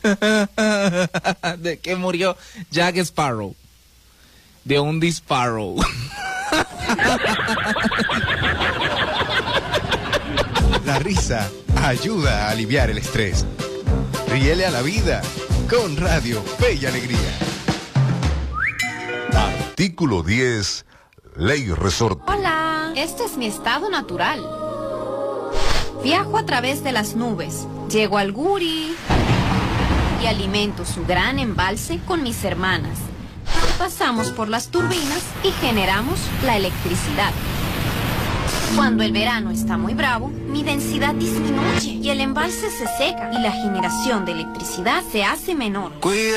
¿De qué murió Jack Sparrow? De un disparo. La risa ayuda a aliviar el estrés. Ríele a la vida con Radio Fe y Alegría. Artículo 10. Ley Resort. Hola, este es mi estado natural. Viajo a través de las nubes, llego al Guri y alimento su gran embalse con mis hermanas. Pasamos por las turbinas y generamos la electricidad. Cuando el verano está muy bravo, mi densidad disminuye y el embalse se seca y la generación de electricidad se hace menor.